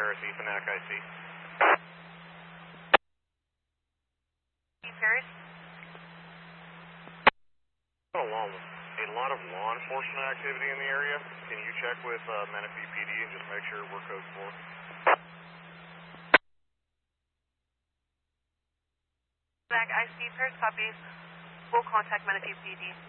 RSE, Fanatic IC. Paris? A lot of law enforcement activity in the area. Can you check with Menifee PD and just make sure we're code 4? Fanatic IC, Paris copies. We'll contact Menifee PD.